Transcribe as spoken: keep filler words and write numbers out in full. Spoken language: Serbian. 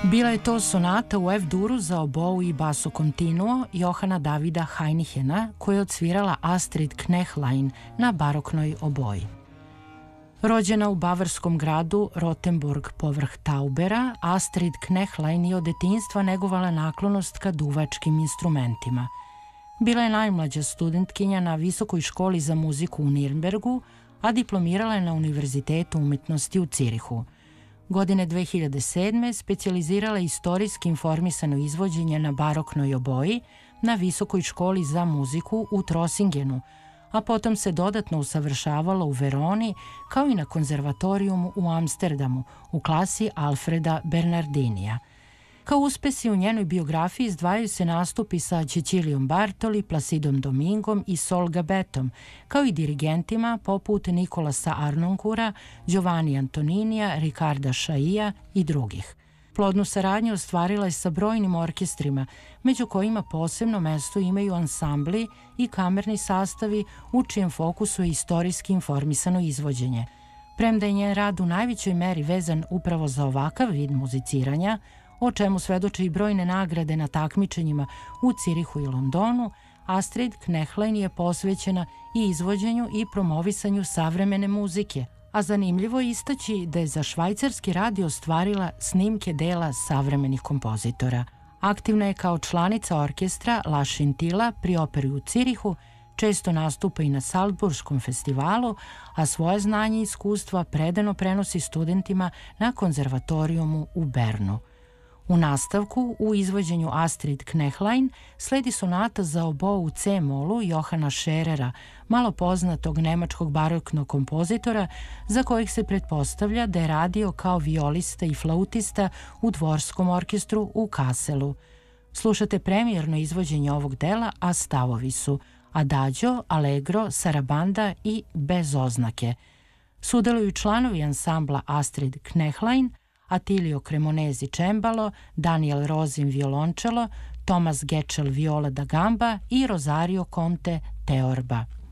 Bila je to sonata u F-duru za obou i basso continuo Johana Davida Heinihena, koju je odsvirala Astrid Knechlein na baroknoj oboji. Rođena u bavarskom gradu Rotenburg povrh Taubera, Astrid Knechlein je od detinjstva negovala naklonost ka duvačkim instrumentima. Bila je najmlađa studentkinja na Visokoj školi za muziku u Nirnbergu, a diplomirala je na Univerzitetu umetnosti u Cirihu. Godine dve hiljade sedme specijalizirala je istorijski informisano izvođenje na baroknoj oboji na Visokoj školi za muziku u Trosingenu, a potom se dodatno usavršavala u Veroni kao i na konzervatorijumu u Amsterdamu u klasi Alfreda Bernardinija. Kao uspesi u njenoj biografiji izdvajaju se nastupi sa Cecilijom Bartoli, Placidom Domingom i Sol Gabetom, kao i dirigentima poput Nikolasa Arnonkura, Giovanni Antoninija, Ricarda Šaija i drugih. Plodnu saradnju ostvarila je sa brojnim orkestrima, među kojima posebno mesto imaju ansambli i kamerni sastavi u čijem fokusu je istorijski informisano izvođenje. Premda je njen rad u najvećoj meri vezan upravo za ovakav vid muziciranja, o čemu svedoče i brojne nagrade na takmičenjima u Cirihu i Londonu, Astrid Knechlein je posvećena i izvođenju i promovisanju savremene muzike, a zanimljivo je istaći da je za švajcarski radio ostvarila snimke dela savremenih kompozitora. Aktivna je kao članica orkestra La Scintilla pri operi u Cirihu, često nastupa i na Salzburškom festivalu, a svoje znanje i iskustva predano prenosi studentima na konzervatorijumu u Bernu. U nastavku, u izvođenju Astrid Knechlein, sledi sonata za obou u C-molu Johana Scherera, malo poznatog nemačkog baroknog kompozitora, za kojih se pretpostavlja da je radio kao violista i flautista u dvorskom orkestru u Kasselu. Slušate premijerno izvođenje ovog dela, a stavovi su Adagio, Allegro, Sarabanda i Bez oznake. Sudeluju članovi ansambla Astrid Knechlein, Attilio Cremonesi cembalo, Daniel Rosin violončelo, Thomas Getchell viola da gamba i Rosario Conte teorba.